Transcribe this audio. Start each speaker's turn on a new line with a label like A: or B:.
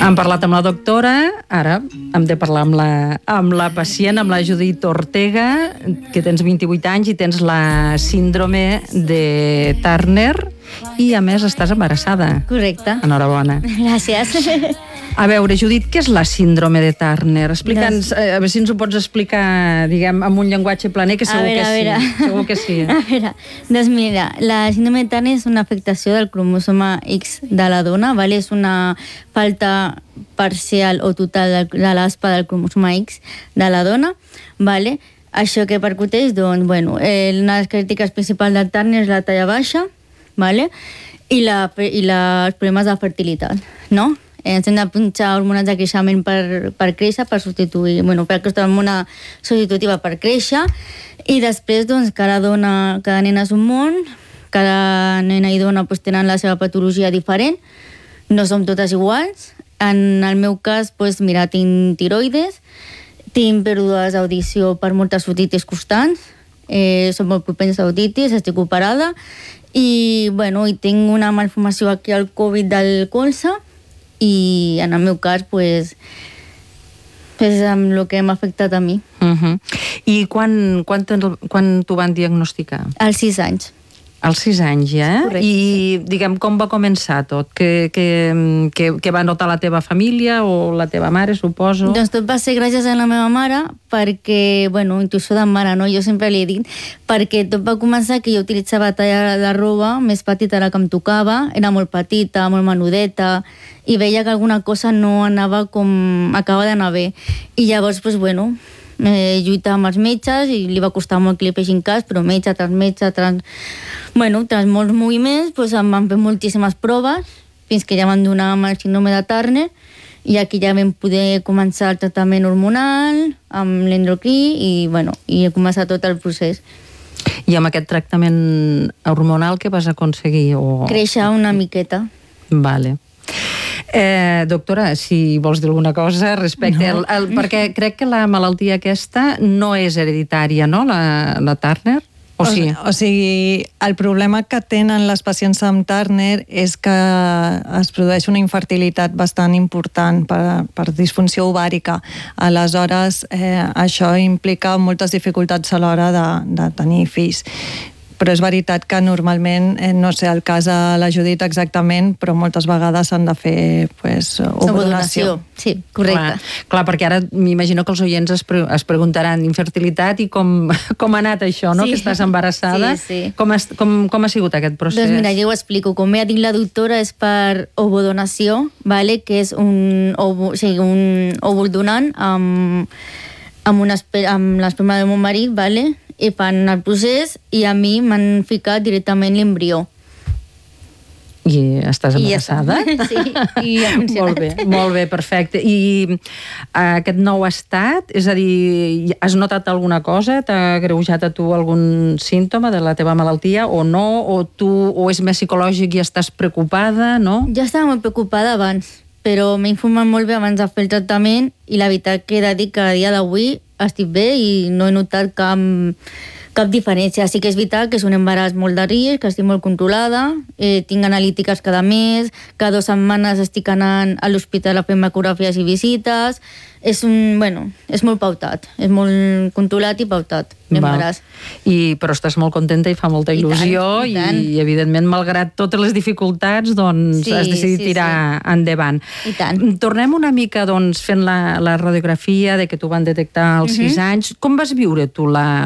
A: Hem parlat amb la doctora, ara hem de parlar amb la pacient, amb la Judit Ortega, que tens 28 anys i tens la síndrome de Turner i, a més, estàs embarassada.
B: Correcte.
A: Enhorabona.
B: Gràcies.
A: A veure, Judit, què és la síndrome de Turner? Explica'ns, a veure si ens ho pots explicar, diguem, amb un llenguatge planer, que segur que sí. Segur que sí.
B: A veure, doncs mira, la síndrome de Turner és una afectació del cromosoma X de la dona, ¿vale? És una falta parcial o total de l'aspa del cromosoma X de la dona, ¿vale? Això que percuteix, doncs, bueno, una de les característiques principals del Turner és la talla baixa, ¿vale? I els problemes de fertilitat, no? Ens hem de punxar hormones de creixement per créixer, per substituir, bueno, per aquesta hormona substitutiva per créixer, i després, doncs, cada nena és un món, cada nena i dona doncs, tenen la seva patologia diferent, no som totes iguals. En el meu cas, doncs, mira, tinc tiroides, tinc pèrdues d'audició per moltes otitis constants, som molt propens a otitis, estic operada, i, bueno, i tinc una malformació aquí al Covid del colze, i en el meu cas pues, és amb el que m'ha afectat a mi.
A: I quan t'ho van diagnosticar?
B: Als 6 anys.
A: Als 6 anys, ja?
B: Correcte.
A: I, diguem, com va començar tot? Què va notar la teva família o la teva mare, suposo?
B: Doncs tot va ser gràcies a la meva mare, perquè, bueno, intuïció de mare, no? Jo sempre li he dit, perquè tot va començar que jo utilitzava talla de roba més petita de la que em tocava, era molt petita, molt menudeta, i veia que alguna cosa no anava com acaba d'anar bé. I llavors, doncs, bueno, lluitar amb els metges i li va costar molt que li fessin cas, però metge, tras molts moviments, doncs em van fer moltíssimes proves fins que ja van donar amb el síndrome de Turner, i aquí ja vam poder començar el tractament hormonal amb l'endocrí i, bueno, i començar tot el procés.
A: I amb aquest tractament hormonal què vas aconseguir?
B: Créixer una miqueta.
A: Vale. Doctora, si vols dir alguna cosa respecte perquè crec que la malaltia aquesta no és hereditària, no? La Turner? O sí?
C: O sigui, el problema que tenen les pacients amb Turner és que es produeix una infertilitat bastant important per disfunció ovàrica. Aleshores, això implica moltes dificultats a l'hora de tenir fills. Però és veritat que normalment, no sé el cas de la Judit exactament, però moltes vegades s'han de fer ovodonació.
B: Sí, correcte.
A: Clar, perquè ara m'imagino que els oients es preguntaran infertilitat i com ha anat això, no?
B: Sí.
A: Que estàs embarassada.
B: Sí.
A: Com ha sigut aquest procés?
B: Doncs mira, jo ho explico. Com ja dit la doctora, és per ovodonació, vale? Que és un òvul donant amb l'esperma del meu marit, vale? I fan el procés i a mi m'han ficat directament l'embrió.
A: I estàs embarassada?
B: Sí, i ha funcionat.
A: Molt bé, perfecte. I aquest nou estat, és a dir, has notat alguna cosa? T'ha greujat a tu algun símptoma de la teva malaltia o no? O és més psicològic i estàs preocupada, no?
B: Jo estava molt preocupada abans, però m'he informat molt bé abans de fer el tractament i la veritat que he de dir que a dia d'avui estic bé i no he notat cap diferència. Sí que és veritat que és un embaràs molt de risc, que estic molt controlada, tinc analítiques cada mes, cada 2 setmanes estic anant a l'hospital a fer ecogràfies i visites. És molt pautat, és molt controlat i pautat l'embaràs.
A: Però estàs molt contenta i fa molta il·lusió i evidentment, malgrat totes les dificultats, doncs has decidit tirar endavant.
B: I tant.
A: Tornem una mica fent la radiografia de que t'ho van detectar als 6 anys. Com vas viure tu la